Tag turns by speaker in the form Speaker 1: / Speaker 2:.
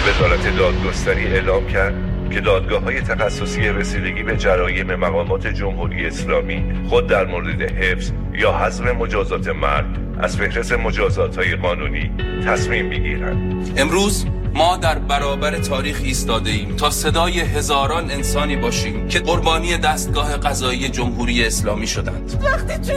Speaker 1: وزارت دادگستری اعلام کرد که دادگاه‌های تخصصی رسیدگی به جرایم مقامات جمهوری اسلامی خود در مورد حفظ یا حذف مجازات مرگ از فهرست مجازات‌های قانونی تصمیم می‌گیرند.
Speaker 2: امروز ما در برابر تاریخ ایستاده ایم تا صدای هزاران انسانی باشیم که قربانی دستگاه قضایی جمهوری اسلامی شدند.